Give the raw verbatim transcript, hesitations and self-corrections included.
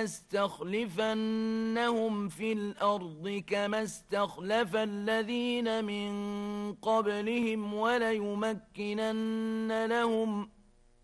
ليستخلفنهم في الأرض كما استخلف الذين من قبلهم وليمكنن لهم